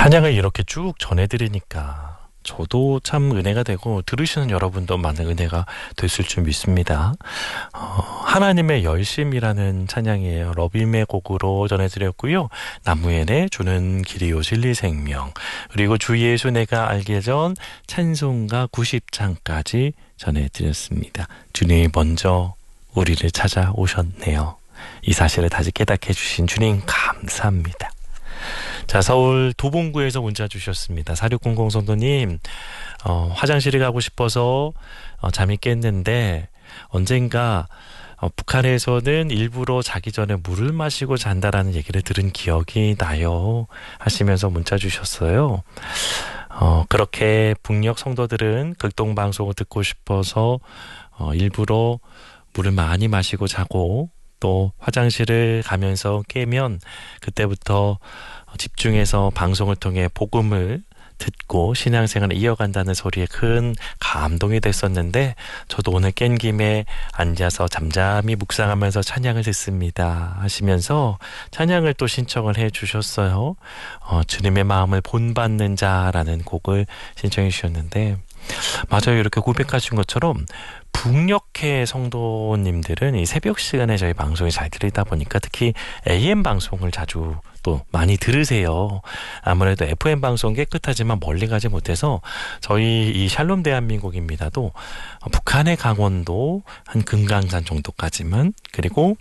찬양을 이렇게 쭉 전해드리니까 저도 참 은혜가 되고 들으시는 여러분도 많은 은혜가 됐을 줄 믿습니다. 하나님의 열심이라는 찬양이에요. 러빔의 곡으로 전해드렸고요. 나무엔의 주는 길이요 진리 생명, 그리고 주 예수 내가 알기 전 찬송가 90장까지 전해드렸습니다. 주님이 먼저 우리를 찾아오셨네요. 이 사실을 다시 깨닫게 해주신 주님 감사합니다. 자, 서울 도봉구에서 문자 주셨습니다. 4600 성도님, 화장실에 가고 싶어서 잠이 깼는데 언젠가 북한에서는 일부러 자기 전에 물을 마시고 잔다라는 얘기를 들은 기억이 나요 하시면서 문자 주셨어요. 그렇게 북녘 성도들은 극동방송을 듣고 싶어서 일부러 물을 많이 마시고 자고 또 화장실을 가면서 깨면 그때부터 집중해서 방송을 통해 복음을 듣고 신앙생활을 이어간다는 소리에 큰 감동이 됐었는데, 저도 오늘 깬 김에 앉아서 잠잠히 묵상하면서 찬양을 듣습니다 하시면서 찬양을 또 신청을 해 주셨어요. 주님의 마음을 본받는 자라는 곡을 신청해 주셨는데, 맞아요. 이렇게 고백하신 것처럼 북녘의 성도님들은 이 새벽 시간에 저희 방송이 잘 들리다 보니까 특히 AM 방송을 자주 또 많이 들으세요. 아무래도 FM 방송 깨끗하지만 멀리 가지 못해서 저희 이 샬롬 대한민국입니다도 북한의 강원도 한 금강산 정도까지만, 그리고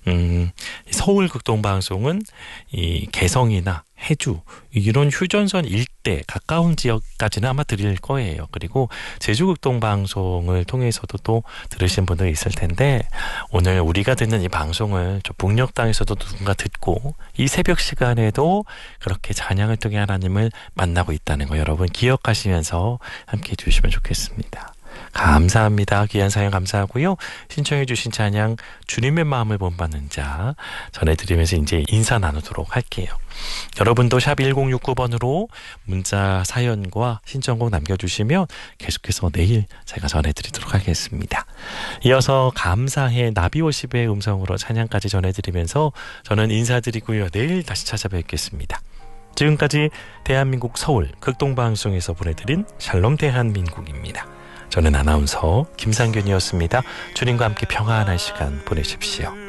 서울 극동방송은 이 개성이나 해주 이런 휴전선 일대 가까운 지역까지는 아마 들릴 거예요. 그리고 제주 극동방송을 통해서도 또 들으신 분들이 있을 텐데, 오늘 우리가 듣는 이 방송을 저 북녘 땅에서도 누군가 듣고 이 새벽 시간에도 그렇게 찬양을 통해 하나님을 만나고 있다는 거 여러분 기억하시면서 함께 해주시면 좋겠습니다. 감사합니다. 귀한 사연 감사하고요. 신청해 주신 찬양 주님의 마음을 본받는 자 전해드리면서 이제 인사 나누도록 할게요. 여러분도 샵 1069번으로 문자 사연과 신청곡 남겨주시면 계속해서 내일 제가 전해드리도록 하겠습니다. 이어서 감사해 나비오십의 음성으로 찬양까지 전해드리면서 저는 인사드리고요. 내일 다시 찾아뵙겠습니다. 지금까지 대한민국 서울 극동방송에서 보내드린 샬롬 대한민국입니다. 저는 아나운서 김상균이었습니다. 주님과 함께 평안한 시간 보내십시오.